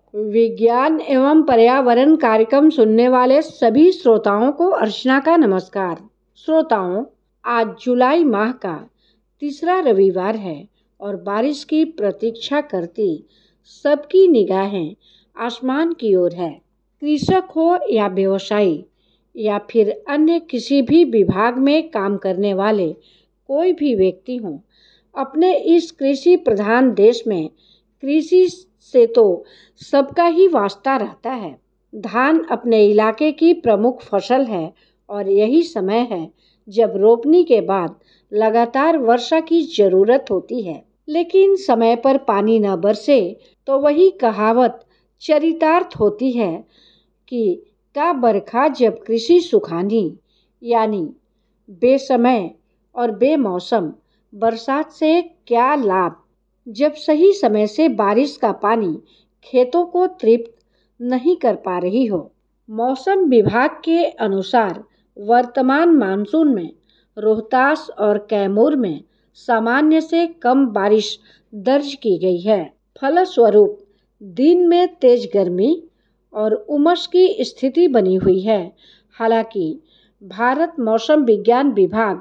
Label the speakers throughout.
Speaker 1: विज्ञान एवं पर्यावरण कार्यक्रम सुनने वाले सभी श्रोताओं को अर्चना का नमस्कार। श्रोताओं, आज जुलाई माह का तीसरा रविवार है और बारिश की प्रतीक्षा करती सबकी निगाहें आसमान की ओर है। कृषक हो या व्यवसायी या फिर अन्य किसी भी विभाग में काम करने वाले कोई भी व्यक्ति हो, अपने इस कृषि प्रधान देश में कृषि से तो सबका ही वास्ता रहता है। धान अपने इलाके की प्रमुख फसल है और यही समय है जब रोपनी के बाद लगातार वर्षा की ज़रूरत होती है। लेकिन समय पर पानी न बरसे तो वही कहावत चरितार्थ होती है कि का बरखा जब कृषि सुखानी, यानी बेसमय और बेमौसम बरसात से क्या लाभ जब सही समय से बारिश का पानी खेतों को तृप्त नहीं कर पा रही हो। मौसम विभाग के अनुसार वर्तमान मानसून में रोहतास और कैमूर में सामान्य से कम बारिश दर्ज की गई है। फलस्वरूप दिन में तेज गर्मी और उमस की स्थिति बनी हुई है। हालांकि भारत मौसम विज्ञान विभाग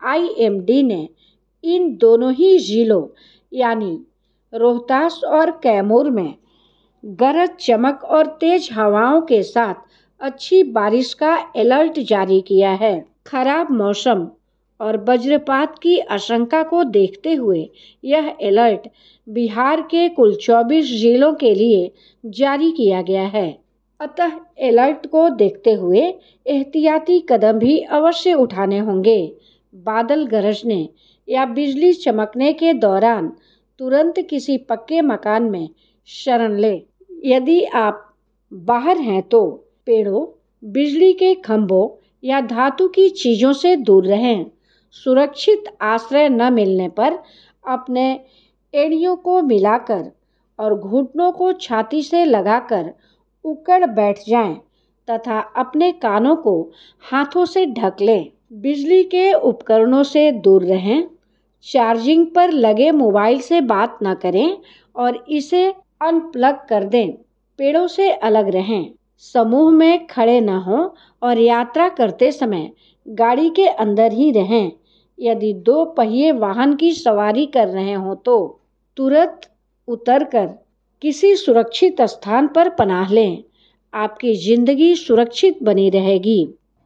Speaker 1: IMD ने इन दोनों ही जिलों यानी रोहतास और कैमूर में गरज चमक और तेज हवाओं के साथ अच्छी बारिश का अलर्ट जारी किया है। खराब मौसम और वज्रपात की आशंका को देखते हुए यह अलर्ट बिहार के कुल 24 जिलों के लिए जारी किया गया है। अतः अलर्ट को देखते हुए एहतियाती कदम भी अवश्य उठाने होंगे। बादल गरजने या बिजली चमकने के दौरान तुरंत किसी पक्के मकान में शरण लें। यदि आप बाहर हैं तो पेड़ों, बिजली के खंभों या धातु की चीज़ों से दूर रहें। सुरक्षित आश्रय न मिलने पर अपने एड़ियों को मिलाकर और घुटनों को छाती से लगाकर उकड़ बैठ जाएं तथा अपने कानों को हाथों से ढक लें। बिजली के उपकरणों से दूर रहें। चार्जिंग पर लगे मोबाइल से बात न करें और इसे अनप्लग कर दें। पेड़ों से अलग रहें। समूह में खड़े न हों और यात्रा करते समय गाड़ी के अंदर ही रहें। यदि 2 पहिए वाहन की सवारी कर रहे हों तो तुरंत उतरकर किसी सुरक्षित स्थान पर पनाह लें। आपकी जिंदगी सुरक्षित बनी रहेगी।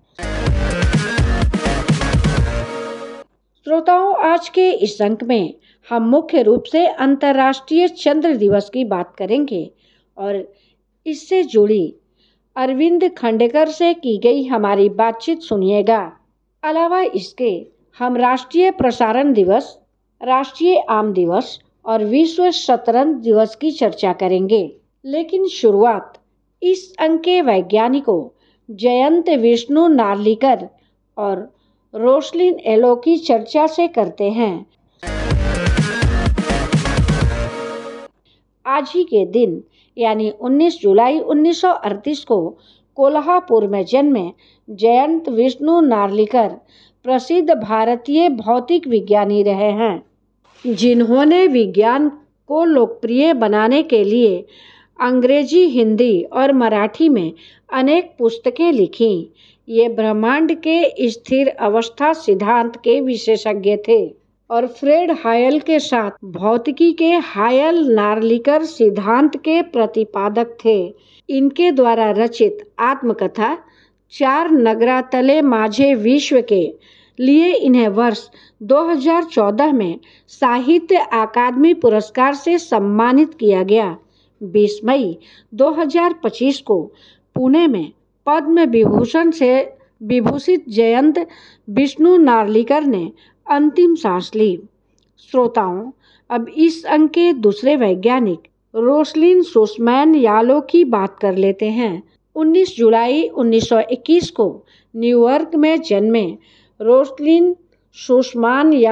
Speaker 1: श्रोताओं, आज के इस अंक में हम मुख्य रूप से अंतर्राष्ट्रीय चंद्र दिवस की बात करेंगे और इससे जुड़ी अरविंद खंडेकर से की गई हमारी बातचीत सुनिएगा। अलावा इसके हम राष्ट्रीय प्रसारण दिवस, राष्ट्रीय आम दिवस और विश्व शतरंज दिवस की चर्चा करेंगे। लेकिन शुरुआत इस अंक के वैज्ञानिकों जयंत विष्णु नार्लिकर और रोसलिन एलो की चर्चा से करते हैं। आज ही के दिन यानी 19 जुलाई 1938 को कोल्हापुर में जन्मे जयंत विष्णु नार्लिकर प्रसिद्ध भारतीय भौतिक विज्ञानी रहे हैं, जिन्होंने विज्ञान को लोकप्रिय बनाने के लिए अंग्रेजी, हिंदी और मराठी में अनेक पुस्तकें लिखीं। ये ब्रह्मांड के स्थिर अवस्था सिद्धांत के विशेषज्ञ थे और फ्रेड हायल के साथ भौतिकी के हायल-नार्लिकर सिद्धांत के प्रतिपादक थे। इनके द्वारा रचित आत्मकथा 4 नगरा तले माझे विश्व के लिए इन्हें वर्ष 2014 में साहित्य अकादमी पुरस्कार से सम्मानित किया गया। 20 मई 2025 को पुणे में पद्म विभूषण से विभूषित जयंत विष्णु नार्लिकर ने अंतिम सांस ली। श्रोताओं, अब इस अंक के दूसरे वैज्ञानिक रोसलिन सुसमैन यालो की बात कर लेते हैं। 19 जुलाई 1921 को न्यूयॉर्क में जन्मे रोसलिन सुसमान